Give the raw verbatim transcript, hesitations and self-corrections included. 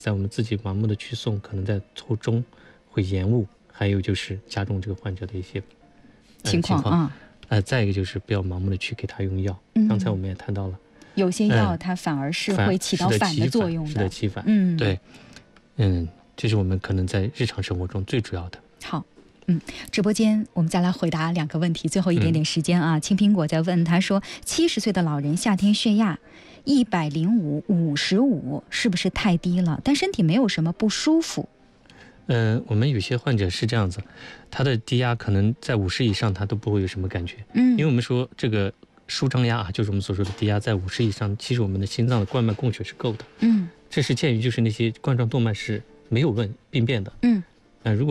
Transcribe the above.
在我们自己盲目的去送，可能在途中会延误，还有就是加重这个患者的一些、呃、 情况啊。 呃，再一个就是不要盲目的去给他用药。 嗯、 刚才我们也谈到了， 有些药它反而是会起到反的作用的， 适得其反。 嗯， 对，嗯，这是我们可能在日常生活中最主要的。 好。嗯，直播间我们再来回答两个问题，最后一点点时间啊。青、嗯、苹果在问，他说七十岁的老人夏天血压一百零五五十五是不是太低了？但身体没有什么不舒服。 呃，我们有些患者是这样子，他的低压可能在五十以上他都不会有什么感觉。嗯，因为我们说这个舒张压啊，就是我们所说的低压在五十以上，其实我们的心脏的冠脉供血是够的。嗯，这是鉴于就是那些冠状动脉是没有问病变的。嗯，呃，如果